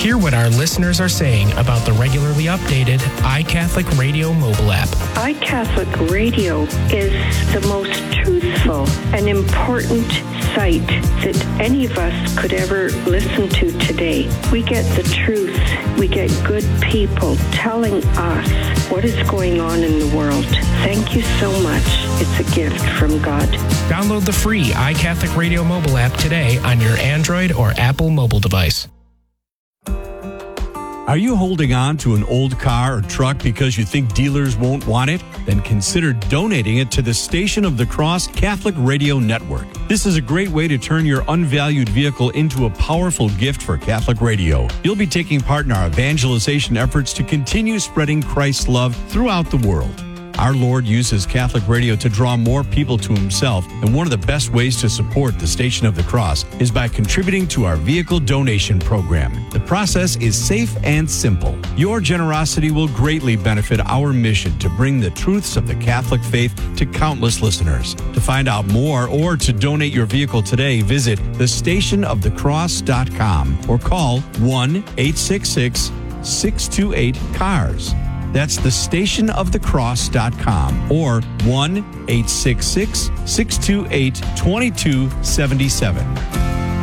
Hear what our listeners are saying about the regularly updated iCatholic Radio mobile app. iCatholic Radio is the most truthful and important site that any of us could ever listen to today. We get the truth. We get good people telling us what is going on in the world. Thank you so much. It's a gift from God. Download the free iCatholic Radio mobile app today on your Android or Apple mobile device. Are you holding on to an old car or truck because you think dealers won't want it? Then consider donating it to the Station of the Cross Catholic Radio Network. This is a great way to turn your unvalued vehicle into a powerful gift for Catholic radio. You'll be taking part in our evangelization efforts to continue spreading Christ's love throughout the world. Our Lord uses Catholic radio to draw more people to himself, and one of the best ways to support the Station of the Cross is by contributing to our vehicle donation program. The process is safe and simple. Your generosity will greatly benefit our mission to bring the truths of the Catholic faith to countless listeners. To find out more or to donate your vehicle today, visit thestationofthecross.com or call 1-866-628-CARS. That's thestationofthecross.com or 1-866-628-2277.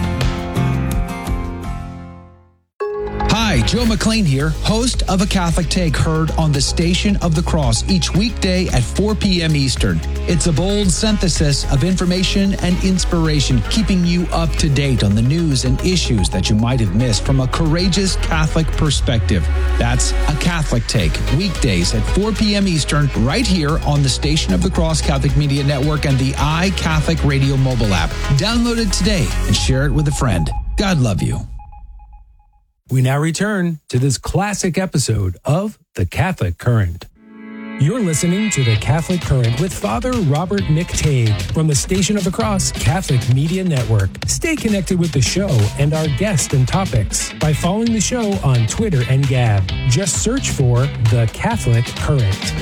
Hi, Joe McLean here, host of A Catholic Take, heard on the Station of the Cross each weekday at 4 p.m. Eastern. It's a bold synthesis of information and inspiration, keeping you up to date on the news and issues that you might have missed from a courageous Catholic perspective. That's A Catholic Take, weekdays at 4 p.m. Eastern, right here on the Station of the Cross Catholic Media Network and the iCatholic Radio mobile app. Download it today and share it with a friend. God love you. We now return to this classic episode of The Catholic Current. You're listening to The Catholic Current with Father Robert McTague from the Station of the Cross Catholic Media Network. Stay connected with the show and our guests and topics by following the show on Twitter and Gab. Just search for The Catholic Current.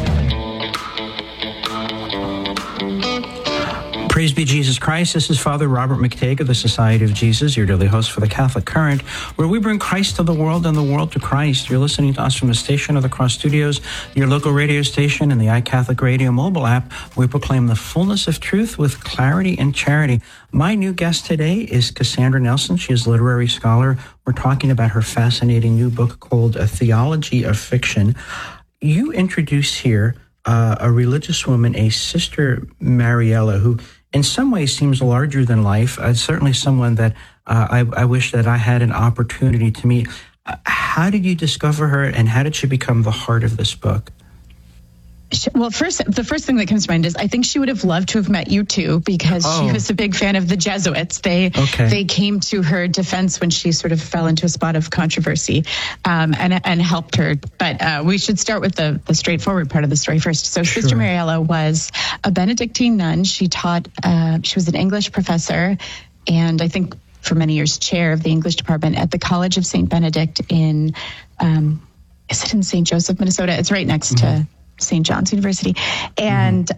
Praise be Jesus Christ. This is Father Robert McTague of the Society of Jesus, your daily host for the Catholic Current, where we bring Christ to the world and the world to Christ. You're listening to us from the Station of the Cross Studios, your local radio station, and the iCatholic Radio mobile app. We proclaim the fullness of truth with clarity and charity. My new guest today is Cassandra Nelson. She is a literary scholar. We're talking about her fascinating new book called A Theology of Fiction. You introduce here a religious woman, a Sister Mariella, who in some ways seems larger than life. Certainly someone that I wish that I had an opportunity to meet. How did you discover her, and how did she become the heart of this book? Well, the first thing that comes to mind is I think she would have loved to have met you too, because she was a big fan of the Jesuits. They came to her defense when she sort of fell into a spot of controversy, and helped her. But we should start with the straightforward part of the story first. So sure. Sister Mariella was a Benedictine nun. She taught. She was an English professor, and I think for many years chair of the English department at the College of St. Benedict in. Is it in St. Joseph, Minnesota? It's right next to St. John's University. And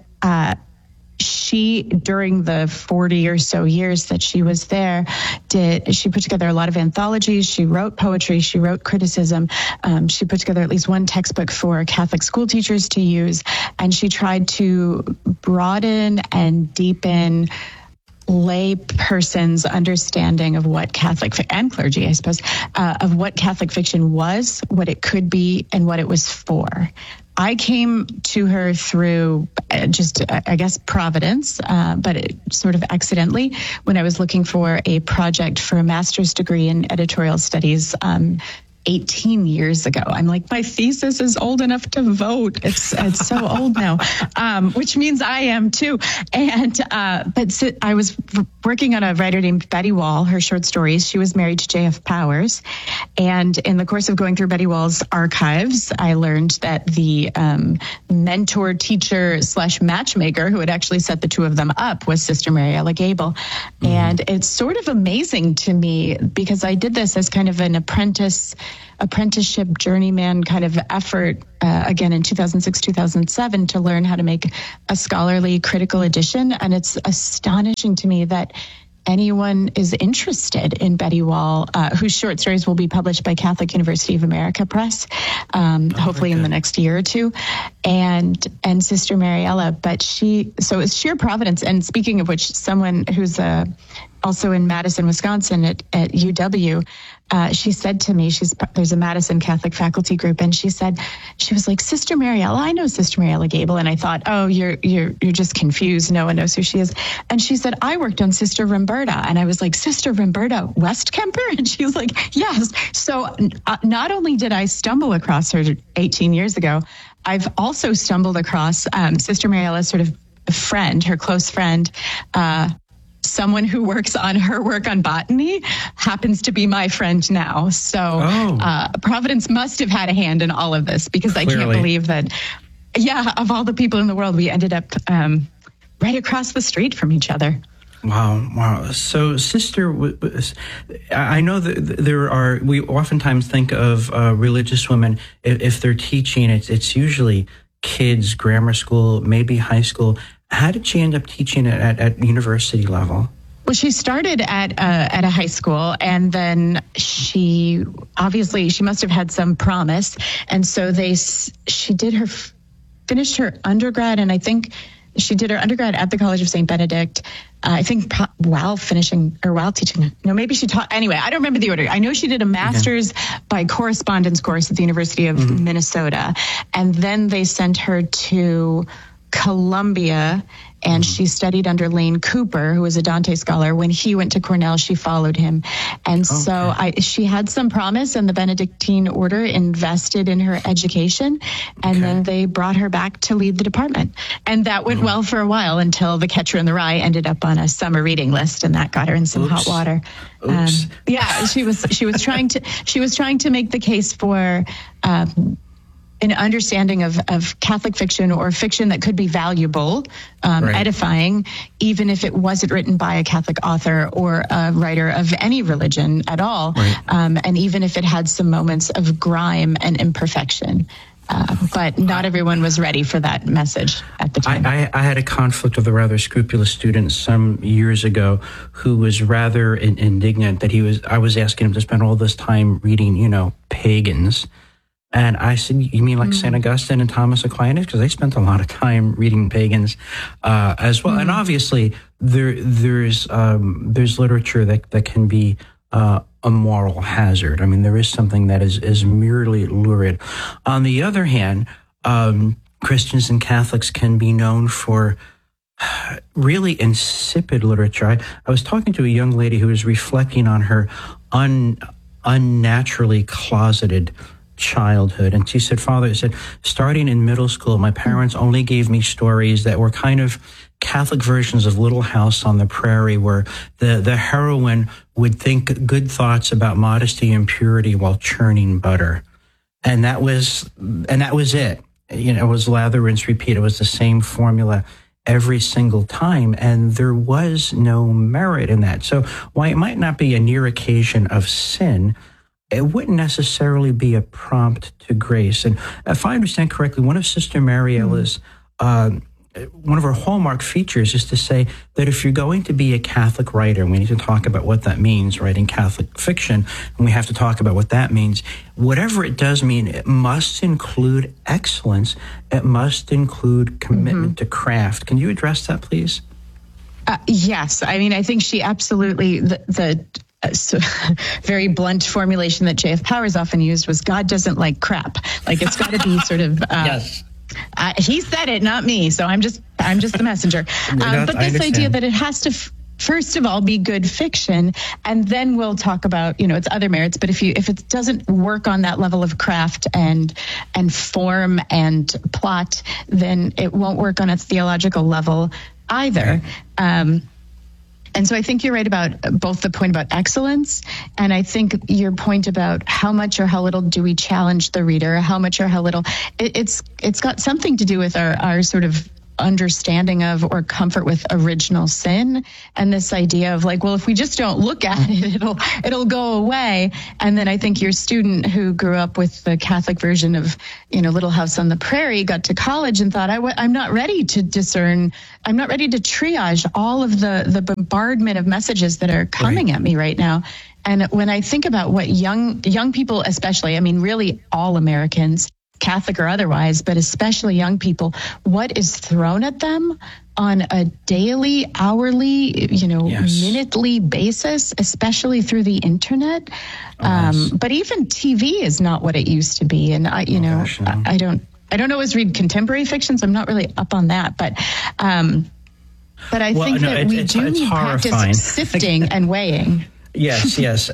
she, during the 40 or so years that she was there, she put together a lot of anthologies. She wrote poetry. She wrote criticism. She put together at least one textbook for Catholic school teachers to use. And she tried to broaden and deepen lay person's understanding of what Catholic, and clergy, I suppose, of what Catholic fiction was, what it could be, and what it was for. I came to her through just, I guess, providence, but sort of accidentally, when I was looking for a project for a master's degree in editorial studies 18 years ago. I'm like, my thesis is old enough to vote. It's so old now, which means I am too. And but I was working on a writer named Betty Wall, her short stories. She was married to J.F. Powers. And in the course of going through Betty Wall's archives, I learned that the mentor, teacher / matchmaker who had actually set the two of them up was Sister Mariella Gable. Mm-hmm. And it's sort of amazing to me because I did this as kind of an apprenticeship journeyman kind of effort, again in 2006, 2007, to learn how to make a scholarly critical edition. And it's astonishing to me that anyone is interested in Betty Wall, whose short stories will be published by Catholic University of America Press, hopefully in the next year or two, and Sister Mariella. But so it's sheer providence. And speaking of which, someone who's also in Madison, Wisconsin at UW, she said to me, there's a Madison Catholic faculty group, and she was like, Sister Mariella, I know Sister Mariella Gable. And I thought, oh, you're just confused. No one knows who she is. And she said, I worked on Sister Roberta. And I was like, Sister Roberta Westkemper? And she was like, yes. So not only did I stumble across her 18 years ago, I've also stumbled across Sister Mariella's sort of friend, her close friend, someone who works on her work on botany happens to be my friend now. So Providence must have had a hand in all of this, because I can't believe that, of all the people in the world, we ended up right across the street from each other. Wow. So, Sister, I know that we oftentimes think of religious women, if they're teaching, it's usually kids, grammar school, maybe high school. How did she end up teaching it at university level? Well, she started at a high school, and then she must have had some promise, and so she finished her undergrad, and I think she did her undergrad at the College of St. Benedict. I think while teaching. No, maybe she taught. Anyway, I don't remember the order. I know she did a master's by correspondence course at the University of Minnesota, and then they sent her to Columbia, and she studied under Lane Cooper, who was a Dante scholar. When he went to Cornell, she followed him. And so she had some promise, and the Benedictine order invested in her education, and then they brought her back to lead the department. And that went well for a while, until The Catcher in the Rye ended up on a summer reading list, and that got her in some hot water. She was trying to make the case for an understanding of Catholic fiction, or fiction that could be valuable, edifying, even if it wasn't written by a Catholic author or a writer of any religion at all, and even if it had some moments of grime and imperfection. But not everyone was ready for that message at the time. I had a conflict with a rather scrupulous student some years ago who was rather indignant that I was asking him to spend all this time reading, pagans. And I said, you mean like St. Augustine and Thomas Aquinas? Because they spent a lot of time reading pagans as well. And obviously, there's literature that can be a moral hazard. I mean, there is something that is merely lurid. On the other hand, Christians and Catholics can be known for really insipid literature. I was talking to a young lady who was reflecting on her unnaturally closeted childhood, and she said, Father, starting in middle school, my parents only gave me stories that were kind of Catholic versions of Little House on the Prairie, where the heroine would think good thoughts about modesty and purity while churning butter, and that was it. It was lather, rinse, repeat. It was the same formula every single time, and there was no merit in that. So while it might not be a near occasion of sin, it wouldn't necessarily be a prompt to grace. And if I understand correctly, one of Sister Mariella's, one of her hallmark features is to say that if you're going to be a Catholic writer, we need to talk about what that means, writing Catholic fiction, and we have to talk about what that means. Whatever it does mean, it must include excellence. It must include commitment to craft. Can you address that, please? Yes. I mean, I think she absolutely, very blunt formulation that J.F. Powers often used was, God doesn't like crap. Like, it's got to be sort of... yes. He said it, not me. So I'm just the messenger. But this idea that it has to first of all be good fiction, and then we'll talk about its other merits. But if it doesn't work on that level of craft and form and plot, then it won't work on a theological level either. And so I think you're right about both the point about excellence, and I think your point about how much or how little do we challenge the reader, how much or how little. It's got something to do with our sort of understanding of or comfort with original sin, and this idea of like, well, if we just don't look at it, it'll go away. And then I think your student who grew up with the Catholic version of, Little House on the Prairie got to college and thought, I'm not ready to discern, I'm not ready to triage all of the bombardment of messages that are coming at me right now. And when I think about what young people, especially, I mean, really all Americans, Catholic or otherwise, but especially young people, what is thrown at them on a daily, hourly, minutely basis, especially through the internet. But even TV is not what it used to be. And I don't always read contemporary fiction, so I'm not really up on that. But I think that we do need practice sifting and weighing. Yes,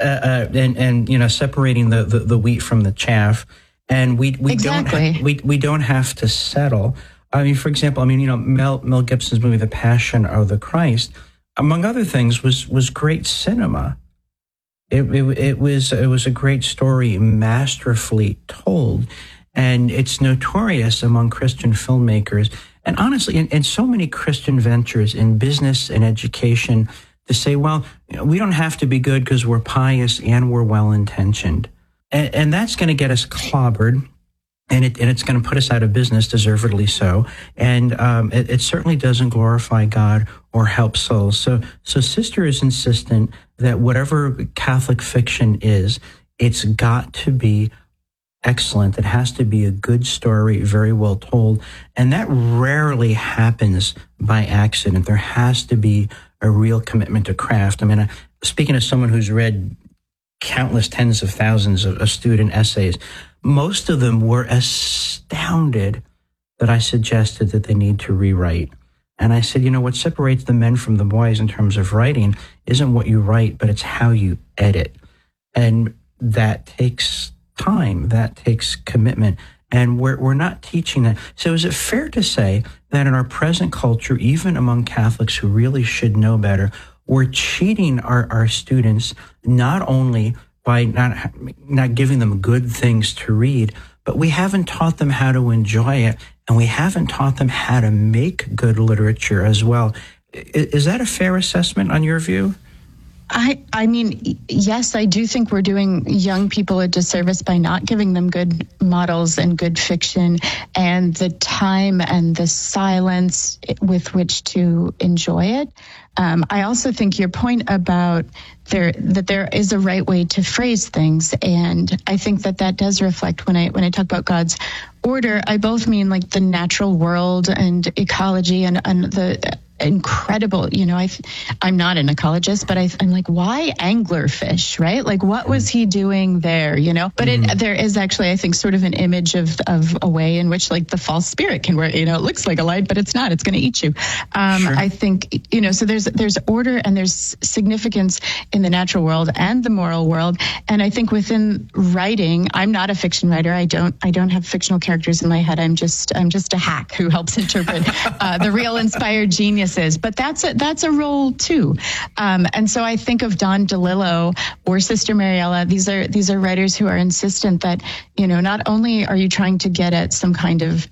and separating the wheat from the chaff. And we don't have to settle. I mean, for example, Mel Gibson's movie The Passion of the Christ, among other things, was great cinema. It was a great story, masterfully told, and it's notorious among Christian filmmakers, and honestly, in so many Christian ventures in business and education, to say, well, we don't have to be good because we're pious and we're well-intentioned. And that's going to get us clobbered, and it's going to put us out of business, deservedly so. And it certainly doesn't glorify God or help souls. So Sister is insistent that whatever Catholic fiction is, it's got to be excellent. It has to be a good story, very well told. And that rarely happens by accident. There has to be a real commitment to craft. I mean, speaking as someone who's read countless tens of thousands of student essays, most of them were astounded that I suggested that they need to rewrite. And I said, what separates the men from the boys in terms of writing isn't what you write, but it's how you edit. And that takes time, that takes commitment. And we're not teaching that. So is it fair to say that in our present culture, even among Catholics who really should know better, we're cheating our students not only by not giving them good things to read, but we haven't taught them how to enjoy it, and we haven't taught them how to make good literature as well. Is that a fair assessment on your view? I mean, yes, I do think we're doing young people a disservice by not giving them good models and good fiction and the time and the silence with which to enjoy it. I also think your point about that there is a right way to phrase things, and I think that does reflect when I talk about God's order. I both mean like the natural world and ecology and the incredible, I'm not an ecologist, but I'm like, why anglerfish, right? Like, what was he doing there, But there is actually, I think, sort of an image of a way in which, like, the false spirit can work. It looks like a light, but it's not. It's going to eat you. Sure. I think, so there's order and there's significance in the natural world and the moral world. And I think within writing, I'm not a fiction writer. I don't have fictional characters in my head. I'm just a hack who helps interpret the real inspired genius. But that's a role too, and so I think of Don DeLillo or Sister Mariella. These are writers who are insistent that not only are you trying to get at some kind of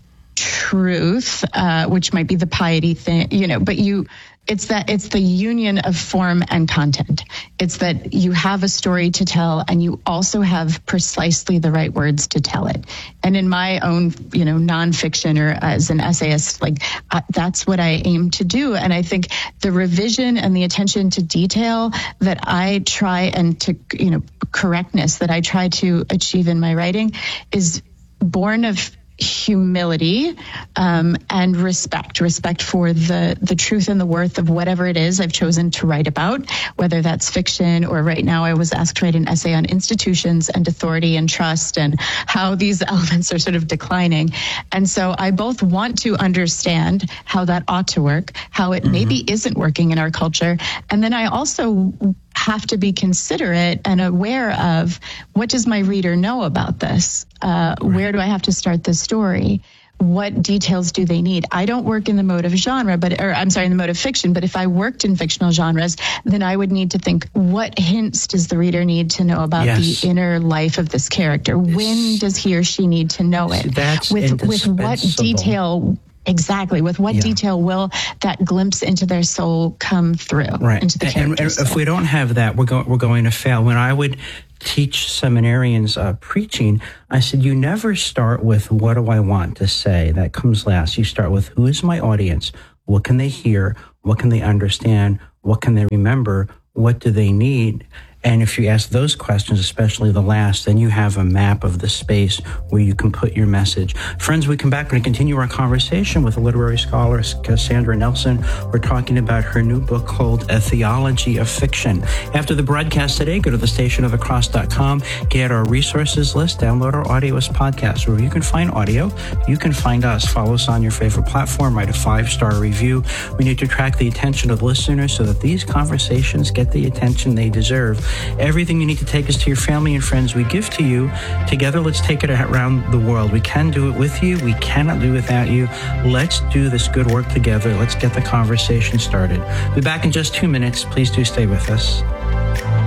truth, which might be the piety thing, but it's the union of form and content. It's that you have a story to tell and you also have precisely the right words to tell it. And in my own, nonfiction or as an essayist, that's what I aim to do. And I think the revision and the attention to detail that I try and to, correctness that I try to achieve in my writing is born of humility and respect for the truth and the worth of whatever it is I've chosen to write about, whether that's fiction or right now I was asked to write an essay on institutions and authority and trust and how these elements are sort of declining. And so I both want to understand how that ought to work, how it maybe isn't working in our culture, and then I also have to be considerate and aware of what does my reader know about this? Where do I have to start the story? What details do they need? I don't work in the mode of genre, in the mode of fiction, but if I worked in fictional genres, then I would need to think, what hints does the reader need to know about the inner life of this character? When does he or she need to know it? That's with what detail Exactly. With what detail will that glimpse into their soul come through? Right. Into the and if we don't have that, we're going to fail. When I would teach seminarians preaching, I said, you never start with what do I want to say? That comes last. You start with who is my audience? What can they hear? What can they understand? What can they remember? What do they need? And if you ask those questions, especially the last, then you have a map of the space where you can put your message. Friends, we come back and continue our conversation with a literary scholar, Cassandra Nelson. We're talking about her new book called A Theology of Fiction. After the broadcast today, go to thestationofthecross.com, get our resources list, download our audio as podcast, where you can find audio. You can find us. Follow us on your favorite platform. Write a 5-star review. We need to attract the attention of listeners so that these conversations get the attention they deserve. Everything you need to take us to your family and friends, we give to you. Together, let's take it around the world. We can do it with you. We cannot do it without you. Let's do this good work together. Let's get the conversation started. We'll be back in just 2 minutes. Please do stay with us.